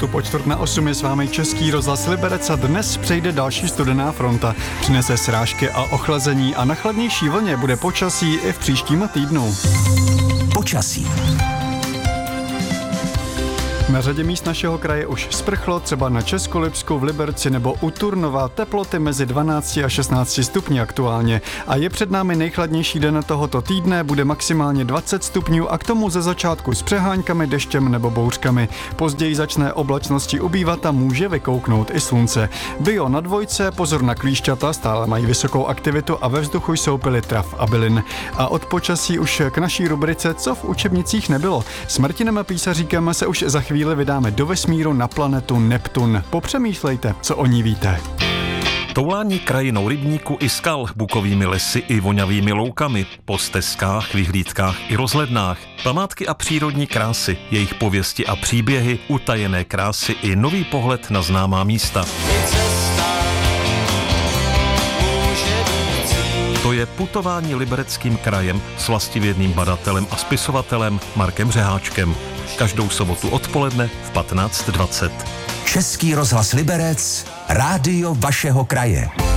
sobotu po 7:45 je s vámi Český rozhlas Liberec a dnes přejde další studená fronta. Přinese srážky a ochlazení a na chladnější vlně bude počasí i v příštím týdnu. Počasí. Na řadě míst našeho kraje už sprchlo, třeba na Českolipsku, v Liberci nebo u Turnova, teploty mezi 12 a 16 stupni aktuálně. A je před námi nejchladnější den tohoto týdne, bude maximálně 20 stupňů a k tomu ze začátku s přeháňkami, deštěm nebo bouřkami. Později začne oblačnosti ubývat a může vykouknout i slunce. Bio na dvojce, pozor na klíšťata, stále mají vysokou aktivitu a ve vzduchu jsou pily trav a bylin. A od počasí už k naší rubrice Co v učebnicích nebylo. S Martinem Písaříkem se už za chvíli vydáme do vesmíru na planetu Neptun. Popřemýšlejte, co o ní víte. Toulání krajinou rybníku i skal, bukovými lesy i vonavými loukami, po stezkách, vyhlídkách i rozhlednách, památky a přírodní krásy, jejich pověsti a příběhy, utajené krásy i nový pohled na známá místa. To je putování Libereckým krajem s vlastivědným badatelem a spisovatelem Markem Řeháčkem. Každou sobotu odpoledne v 15:20. Český rozhlas Liberec, rádio vašeho kraje.